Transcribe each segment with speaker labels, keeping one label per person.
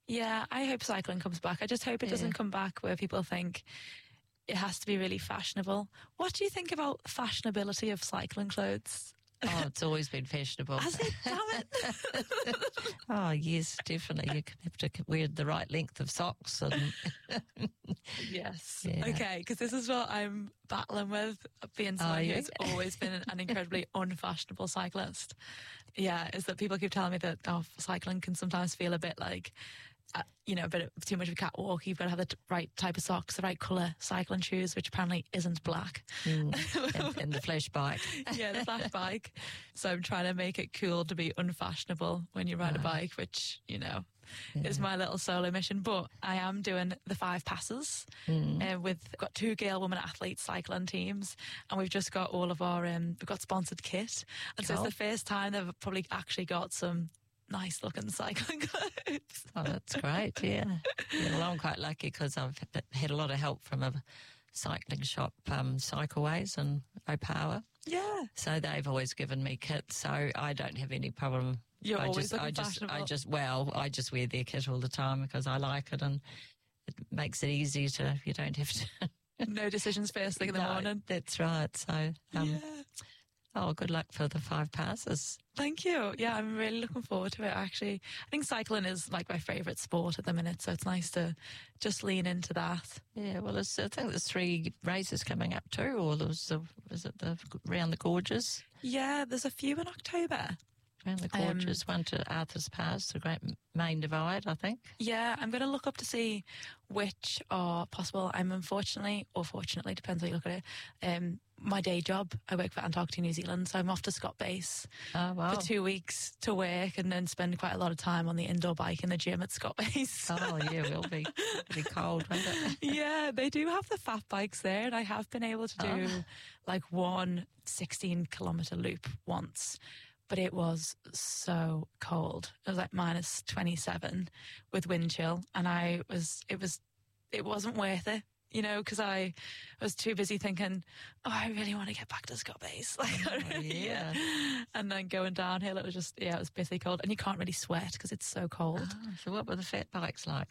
Speaker 1: Yeah, I hope cycling comes back. I just hope it doesn't come back where people think it has to be really fashionable. What do you think about fashionability of cycling clothes?
Speaker 2: Oh, it's always been fashionable.
Speaker 1: Has it? Damn it.
Speaker 2: Oh, yes, definitely. You have to wear the right length of socks. And
Speaker 1: Yes.
Speaker 2: Yeah.
Speaker 1: Okay, because this is what I'm battling with, being someone who's always been an incredibly unfashionable cyclist. Yeah, is that people keep telling me that cycling can sometimes feel a bit like, a bit of too much of a catwalk. You've got to have the right type of socks, the right colour cycling shoes, which apparently isn't black.
Speaker 2: and the flash bike.
Speaker 1: Yeah, the flash bike. So I'm trying to make it cool to be unfashionable when you ride a bike, which, is my little solo mission. But I am doing the 5 passes. We've got 2 Gale women athletes cycling teams, and we've just got all of our, we've got sponsored kit. And so it's the first time they've probably actually got some nice looking cycling clothes.
Speaker 2: Oh, that's great, yeah. Well, I'm quite lucky because I've had a lot of help from a cycling shop, Cycleways and O'Power.
Speaker 1: Yeah.
Speaker 2: So they've always given me kits, so I don't have any problem.
Speaker 1: You're always looking
Speaker 2: I just wear their kit all the time because I like it, and it makes it easy you don't have to.
Speaker 1: No decisions first thing in the morning.
Speaker 2: That's right. So, good luck for the 5 passes.
Speaker 1: Thank you. Yeah, I'm really looking forward to it, actually. I think cycling is like my favourite sport at the minute, so it's nice to just lean into that.
Speaker 2: Yeah, well, I think there's 3 races coming up too, or is it around the Gorges?
Speaker 1: Yeah, there's a few in October.
Speaker 2: Around the Gorges, one to Arthur's Pass, the Great Main Divide, I think.
Speaker 1: Yeah, I'm going to look up to see which are possible. I'm unfortunately, or fortunately, depends how you look at it, my day job, I work for Antarctica New Zealand, so I'm off to Scott Base for 2 weeks to work and then spend quite a lot of time on the indoor bike in the gym at Scott Base.
Speaker 2: Oh, yeah, it'll be cold, won't it?
Speaker 1: Yeah, they do have the fat bikes there, and I have been able to do like one 16-kilometre loop once. But it was so cold. It was like minus 27 with wind chill, and it wasn't worth it, because I was too busy thinking, I really want to get back to Scott Base. Yeah. And then going downhill, it was bitterly cold, and you can't really sweat because it's so cold.
Speaker 2: Oh, so what were the fat bikes like?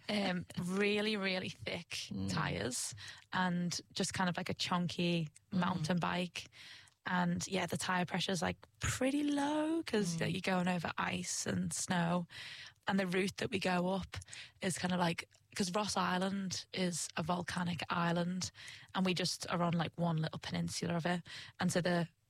Speaker 1: Really, really thick tyres, and just kind of like a chunky mountain bike. And yeah, the tyre pressure is like pretty low because you're going over ice and snow. And the route that we go up is kind of like, because Ross Island is a volcanic island, and we just are on like one little peninsula of it. And so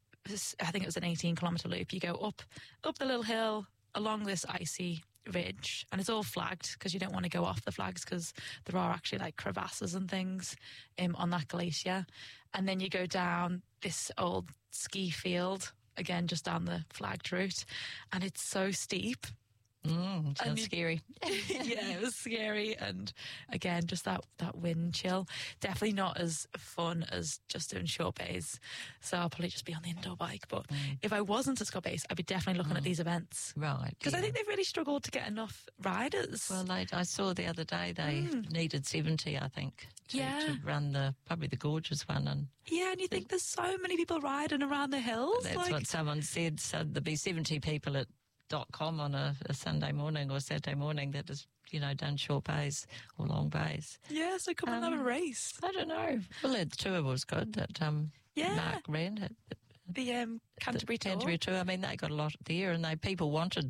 Speaker 1: I think it was an 18-kilometre loop. You go up the little hill along this icy ridge, and it's all flagged because you don't want to go off the flags because there are actually like crevasses and things on that glacier. And then you go down this old ski field, again, just down the flagged route, and it's so steep.
Speaker 2: Sounds scary.
Speaker 1: Yeah, it was scary, and again, just that wind chill. Definitely not as fun as just doing short bays, so I'll probably just be on the indoor bike. But if I wasn't at Scott Base, I'd be definitely looking at these events.
Speaker 2: Right.
Speaker 1: Because I think they've really struggled to get enough riders.
Speaker 2: Well, I saw the other day they needed 70, I think, to run probably the Gorges one. And
Speaker 1: you think there's so many people riding around the hills.
Speaker 2: That's what someone said. So there'd be 70 people at .com on a Sunday morning or Saturday morning that has, done short bays or long bays.
Speaker 1: Yeah, so come and have a race.
Speaker 2: I don't know. Well, the tour was good that Mark ran at
Speaker 1: the Canterbury Tour.
Speaker 2: Canterbury Tour. I mean, they got a lot there, and people wanted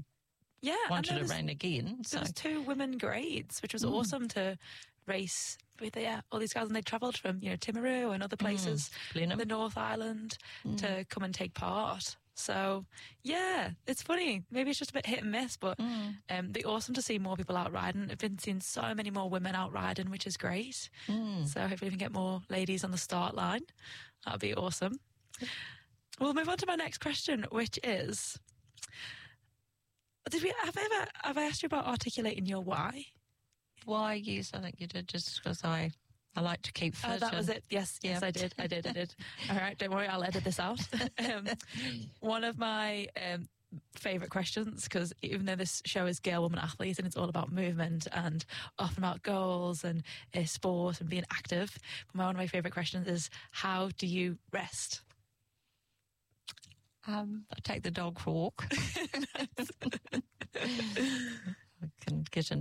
Speaker 2: to run again. So.
Speaker 1: There was 2 women grades, which was awesome to race with all these guys, and they travelled from Timaru and other places in the North Island to come and take part. So, yeah, it's funny. Maybe it's just a bit hit and miss, but it'd be awesome to see more people out riding. I've been seeing so many more women out riding, which is great. So hopefully we can get more ladies on the start line. That'd be awesome. We'll move on to my next question, which is, have I asked you about articulating your why?
Speaker 2: Why? Yes, I think you did, just because I like to keep fit.
Speaker 1: Oh, that was it. Yes, I did. All right, don't worry, I'll edit this out. One of my favourite questions, because even though this show is Gale Woman Athletes and it's all about movement and often about goals and sport and being active, one of my favourite questions is, how do you rest?
Speaker 2: I take the dog for a walk. I can get in